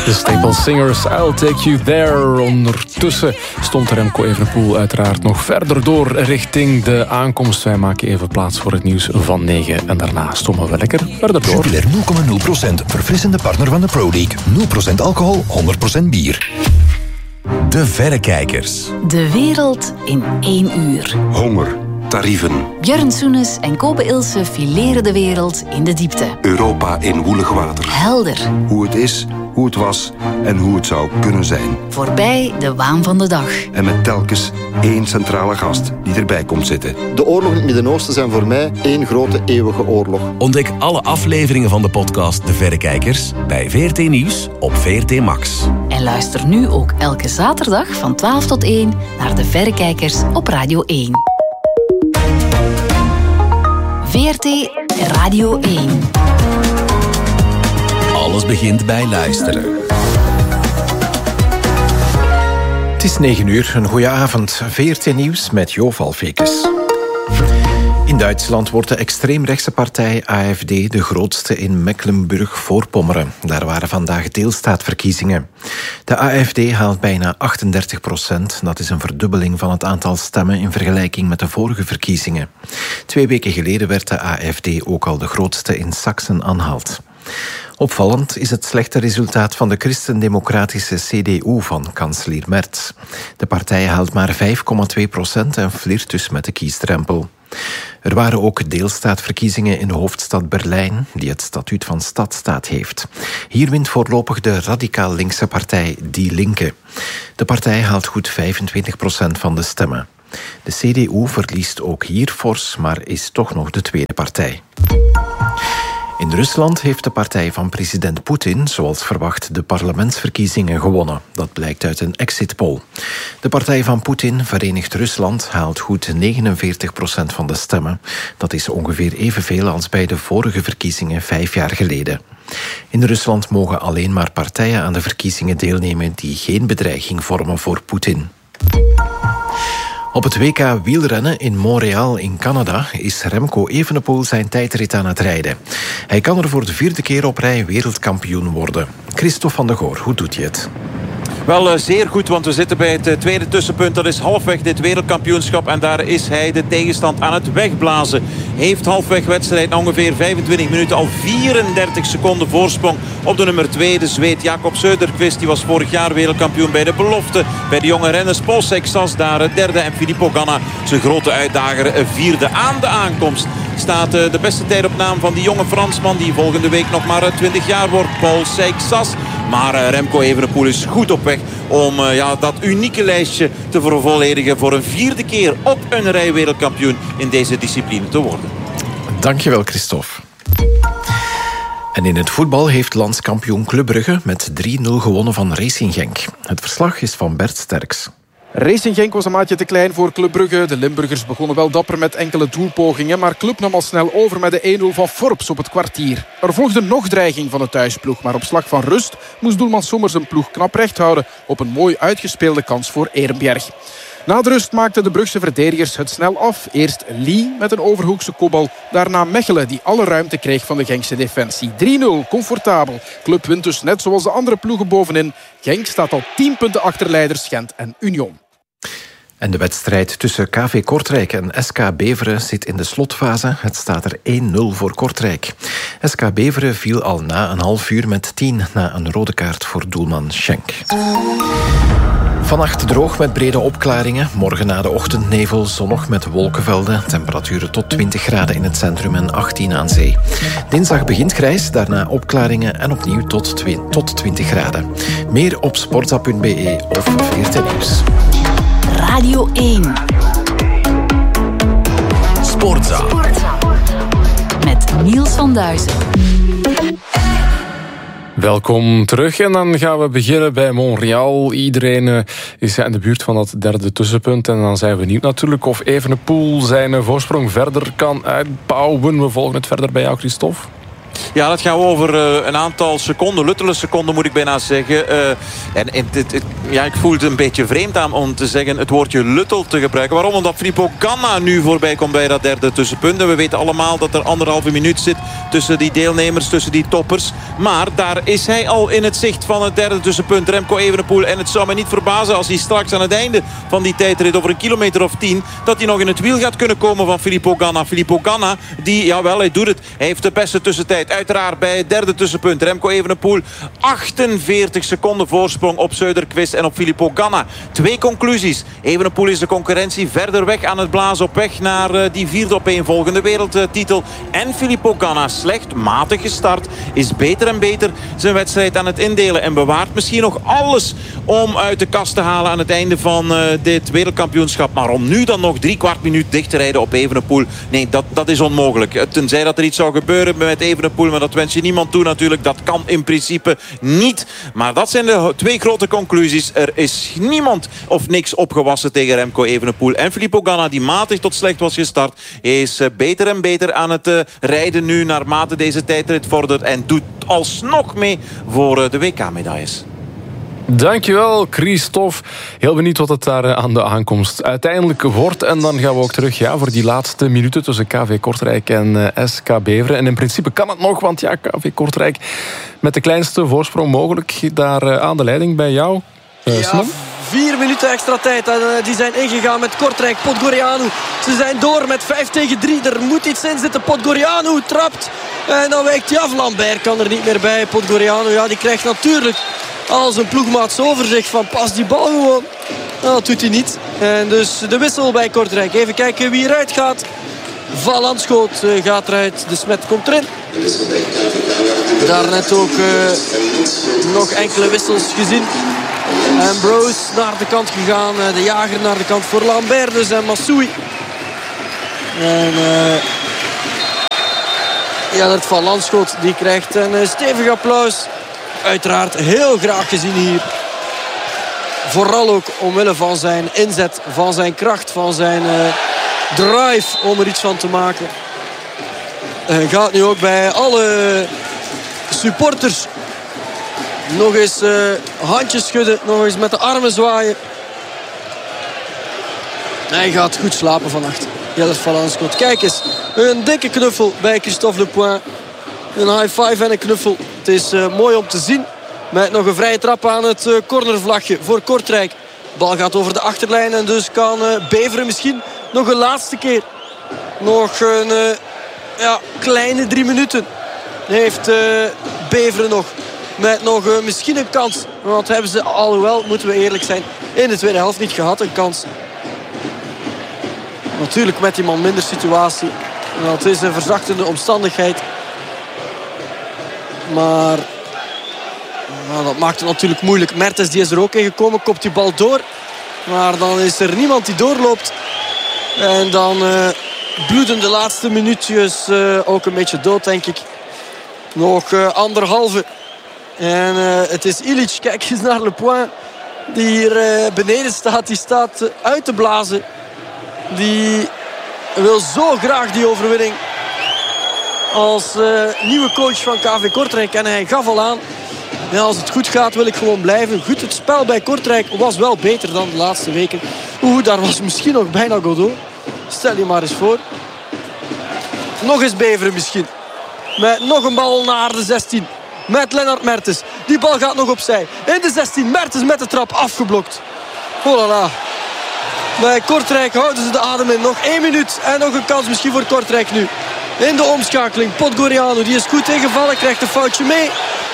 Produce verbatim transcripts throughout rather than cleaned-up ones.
De Staple Singers, I'll Take You There. Ondertussen stond Remco Evenepoel uiteraard nog verder door richting de aankomst. Wij maken even plaats voor het nieuws van negen. En daarna stomen we lekker verder door. Jupiler nul komma nul procent, verfrissende partner van de Pro League. nul procent alcohol, honderd procent bier. De Verrekijkers. De wereld in één uur. Honger. Tarieven. Björn Soenes en Kobe Ilse fileren de wereld in de diepte. Europa in woelig water. Helder. Hoe het is, hoe het was en hoe het zou kunnen zijn. Voorbij de waan van de dag. En met telkens één centrale gast die erbij komt zitten. De oorlogen in het Midden-Oosten zijn voor mij één grote eeuwige oorlog. Ontdek alle afleveringen van de podcast De Verrekijkers bij V R T Nieuws op V R T Max. En luister nu ook elke zaterdag van twaalf tot één naar De Verrekijkers op Radio één. V R T Radio één. Alles begint bij luisteren. Het is negen uur, een goeie avond. V R T Nieuws met Jo Valfekes. In Duitsland wordt de extreemrechtse partij A F D de grootste in Mecklenburg-Voorpommeren. Daar waren vandaag deelstaatverkiezingen. De A F D haalt bijna achtendertig procent. Dat is een verdubbeling van het aantal stemmen in vergelijking met de vorige verkiezingen. Twee weken geleden werd de A F D ook al de grootste in Sachsen-Anhalt. Opvallend is het slechte resultaat van de christendemocratische C D U van kanselier Merz. De partij haalt maar vijf komma twee procent en flirt dus met de kiesdrempel. Er waren ook deelstaatverkiezingen in de hoofdstad Berlijn, die het statuut van stadstaat heeft. Hier wint voorlopig de radicaal linkse partij Die Linke. De partij haalt goed vijfentwintig procent van de stemmen. De C D U verliest ook hier fors, maar is toch nog de tweede partij. In Rusland heeft de partij van president Poetin, zoals verwacht, de parlementsverkiezingen gewonnen. Dat blijkt uit een exit poll. De partij van Poetin, Verenigd Rusland, haalt goed negenenveertig procent van de stemmen. Dat is ongeveer evenveel als bij de vorige verkiezingen vijf jaar geleden. In Rusland mogen alleen maar partijen aan de verkiezingen deelnemen die geen bedreiging vormen voor Poetin. Op het W K wielrennen in Montreal in Canada is Remco Evenepoel zijn tijdrit aan het rijden. Hij kan er voor de vierde keer op rij wereldkampioen worden. Christophe van der Goor, hoe doet hij het? Wel uh, zeer goed, want we zitten bij het uh, tweede tussenpunt. Dat is halfweg dit wereldkampioenschap. En daar is hij de tegenstand aan het wegblazen. Heeft halfweg wedstrijd ongeveer vijfentwintig minuten al vierendertig seconden voorsprong op de nummer twee. De Zweed Jakob Söderqvist, die was vorig jaar wereldkampioen bij de belofte. Bij de jonge renners Paul Seixas daar uh, derde. En Filippo Ganna, zijn grote uitdager, uh, vierde aan de aankomst. Staat uh, de beste tijd op naam van die jonge Fransman die volgende week nog maar uh, twintig jaar wordt. Paul Seixas. Maar uh, Remco Evenepoel is goed op weg om uh, ja, dat unieke lijstje te vervolledigen voor een vierde keer op een rij wereldkampioen in deze discipline te worden. Dankjewel, Christophe. En in het voetbal heeft landskampioen Club Brugge met drie nul gewonnen van Racing Genk. Het verslag is van Bert Sterks. Racing Genk was een maatje te klein voor Club Brugge. De Limburgers begonnen wel dapper met enkele doelpogingen, maar Club nam al snel over met de één nul van Forbes op het kwartier. Er volgde nog dreiging van de thuisploeg, maar op slag van rust moest doelman Sommer zijn ploeg knap recht houden op een mooi uitgespeelde kans voor Ehrenberg. Na de rust maakten de Brugse verdedigers het snel af. Eerst Lee met een overhoekse kopbal. Daarna Mechelen, die alle ruimte kreeg van de Genkse defensie. drie nul, comfortabel. Club wint dus net zoals de andere ploegen bovenin. Genk staat al tien punten achter leiders Gent en Union. En de wedstrijd tussen K V Kortrijk en S K Beveren zit in de slotfase. Het staat er één nul voor Kortrijk. S K Beveren viel al na een half uur met tien na een rode kaart voor doelman Schenk. Vannacht droog met brede opklaringen. Morgen na de ochtendnevel zonnig met wolkenvelden. Temperaturen tot twintig graden in het centrum en achttien aan zee. Dinsdag begint grijs, daarna opklaringen en opnieuw tot, tot twintig graden. Meer op sportza punt b e of V R T Nieuws. Radio één. Sportza. Met Niels van Duizen. Welkom terug en dan gaan we beginnen bij Montreal. Iedereen uh, is in de buurt van dat derde tussenpunt. En dan zijn we benieuwd natuurlijk of Evenepoel zijn voorsprong verder kan uitbouwen. We volgen het verder bij jou, Christophe. Ja, dat gaat over uh, een aantal seconden, luttele seconden moet ik bijna zeggen. Uh, en en het, het, ja, ik voel het een beetje vreemd aan om te zeggen het woordje luttel te gebruiken. Waarom? Omdat Filippo Ganna nu voorbij komt bij dat derde tussenpunt. En we weten allemaal dat er anderhalve minuut zit tussen die deelnemers, tussen die toppers. Maar daar is hij al in het zicht van het derde tussenpunt, Remco Evenepoel. En het zou me niet verbazen als hij straks aan het einde van die tijdrit over een kilometer of tien, dat hij nog in het wiel gaat kunnen komen van Filippo Ganna. Filippo Ganna, die, jawel, hij doet het. Hij heeft de beste tussentijd. Uiteraard bij het derde tussenpunt. Remco Evenepoel, achtenveertig seconden voorsprong op Söderqvist en op Filippo Ganna. Twee conclusies. Evenepoel is de concurrentie verder weg aan het blazen op weg naar uh, die vierde opeenvolgende wereldtitel. En Filippo Ganna, slecht, matig gestart, is beter en beter zijn wedstrijd aan het indelen. En bewaart misschien nog alles om uit de kast te halen aan het einde van uh, dit wereldkampioenschap. Maar om nu dan nog drie kwart minuut dicht te rijden op Evenepoel, nee, dat, dat is onmogelijk. Tenzij dat er iets zou gebeuren met Evenepoel, maar dat wens je niemand toe natuurlijk. Dat kan in principe niet. Maar dat zijn de twee grote conclusies. Er is niemand of niks opgewassen tegen Remco Evenepoel. En Filippo Ganna, die matig tot slecht was gestart, is beter en beter aan het uh, rijden nu naarmate deze tijdrit vordert. En doet alsnog mee voor uh, de W K-medailles. Dankjewel, Christophe. Heel benieuwd wat het daar aan de aankomst uiteindelijk wordt. En dan gaan we ook terug ja, voor die laatste minuten tussen K V Kortrijk en uh, S K Beveren. En in principe kan het nog, want ja, K V Kortrijk met de kleinste voorsprong mogelijk daar uh, aan de leiding bij jou. Uh, ja, vier minuten extra tijd. En, uh, die zijn ingegaan met Kortrijk. Podgorianu. Ze zijn door met vijf tegen drie. Er moet iets in zitten. Podgorianu trapt. En dan wijkt hij af. Lambert kan er niet meer bij. Podgorianu, ja, die krijgt natuurlijk als een ploegmaats over zich van pas die bal gewoon. Nou, dat doet hij niet. En dus de wissel bij Kortrijk. Even kijken wie eruit gaat. Van Landschoot uh, gaat eruit. De Smet komt erin. Daarnet ook uh, nog enkele wissels gezien. Ambrose naar de kant gegaan. Uh, de Jager naar de kant voor Lambert. Dus en Massoui. En uh, ja, dat Van Landschoot die krijgt een uh, stevig applaus. Uiteraard heel graag gezien hier. Vooral ook omwille van zijn inzet, van zijn kracht, van zijn uh, drive om er iets van te maken. Hij gaat nu ook bij alle supporters nog eens uh, handjes schudden, nog eens met de armen zwaaien. Hij gaat goed slapen vannacht. Jelle Van Landschoot. Kijk eens, een dikke knuffel bij Christophe Lepoin. Een high five en een knuffel. Het is uh, mooi om te zien. Met nog een vrije trap aan het uh, cornervlagje voor Kortrijk. De bal gaat over de achterlijn. En dus kan uh, Beveren misschien nog een laatste keer. Nog een uh, ja, kleine drie minuten. Heeft uh, Beveren nog. Met nog uh, misschien een kans. Want hebben ze, alhoewel moeten we eerlijk zijn, in de tweede helft niet gehad. Een kans. Natuurlijk met die man minder situatie. Het is een verzachtende omstandigheid. Maar nou, dat maakt het natuurlijk moeilijk. Mertens die is er ook in gekomen, kopt die bal door. Maar dan is er niemand die doorloopt. En dan uh, bloeden de laatste minuutjes uh, ook een beetje dood, denk ik. Nog uh, anderhalve. En uh, het is Ilic, kijk eens naar Lepoin. Die hier uh, beneden staat. Die staat uh, uit te blazen. Die wil zo graag die overwinning. Als uh, nieuwe coach van K V Kortrijk. En hij gaf al aan. Ja, als het goed gaat wil ik gewoon blijven. Goed, het spel bij Kortrijk was wel beter dan de laatste weken. Oeh, daar was misschien nog bijna Godot. Stel je maar eens voor. Nog eens Beveren misschien. Met nog een bal naar de zestien. Met Lennart Mertens. Die bal gaat nog opzij. In de zestien. Mertens met de trap afgeblokt. Oh la la. Bij Kortrijk houden ze de adem in. Nog één minuut. En nog een kans misschien voor Kortrijk nu. In de omschakeling. Podgorianu. Die is goed ingevallen. Krijgt een foutje mee.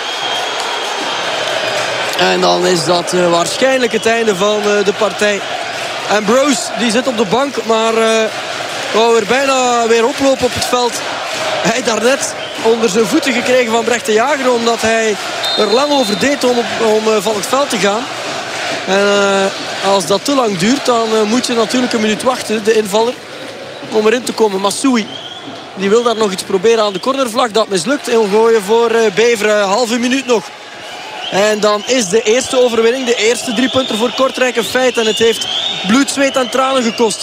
En dan is dat uh, waarschijnlijk het einde van uh, de partij. Ambrose die zit op de bank. Maar uh, wou er bijna weer oplopen op het veld. Hij daarnet onder zijn voeten gekregen van Brecht de Jager. Omdat hij er lang over deed om, op, om uh, van het veld te gaan. En uh, als dat te lang duurt, dan uh, moet je natuurlijk een minuut wachten, de invaller, om erin te komen. Massoui, die wil daar nog iets proberen aan de cornervlag. Dat mislukt. Ingooien voor uh, Beveren. Halve minuut nog. En dan is de eerste overwinning, de eerste drie punten voor Kortrijk een feit. En het heeft bloed, zweet en tranen gekost.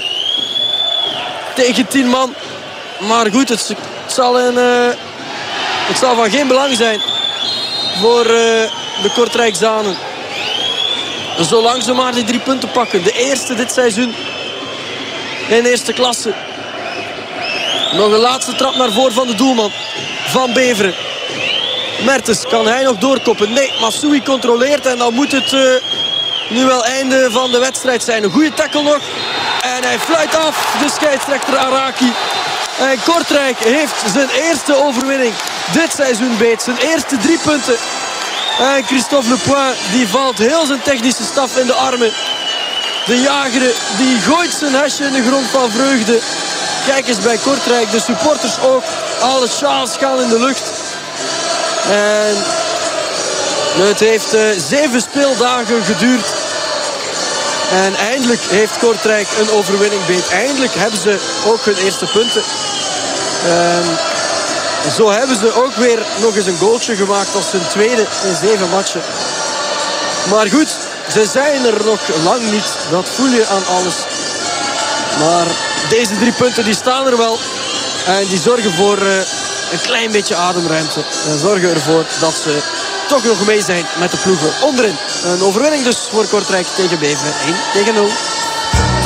Tegen tien man. Maar goed, het zal een uh, Het zal van geen belang zijn voor uh, de Kortrijkzanen. Zolang ze maar die drie punten pakken. De eerste dit seizoen in eerste klasse. Nog een laatste trap naar voren van de doelman Van Beveren. Mertens, kan hij nog doorkoppen? Nee, Massoui controleert en dan moet het uh, nu wel einde van de wedstrijd zijn. Een goede tackle nog. En hij fluit af, de scheidsrechter Araki. En Kortrijk heeft zijn eerste overwinning dit seizoen beet. Zijn eerste drie punten. En Christophe Lepoint die valt heel zijn technische staf in de armen. De jager die gooit zijn hesje in de grond van vreugde. Kijk eens bij Kortrijk, de supporters ook. Alle sjaals gaan in de lucht. En het heeft uh, zeven speeldagen geduurd. En eindelijk heeft Kortrijk een overwinning beet. Eindelijk hebben ze ook hun eerste punten. En zo hebben ze ook weer nog eens een goaltje gemaakt als hun tweede in zeven matchen. Maar goed, ze zijn er nog lang niet. Dat voel je aan alles. Maar deze drie punten die staan er wel. En die zorgen voor uh, een klein beetje ademruimte. En zorgen ervoor dat ze toch nog mee zijn met de ploegen onderin. Een overwinning dus voor Kortrijk tegen Beveren. één tegen nul.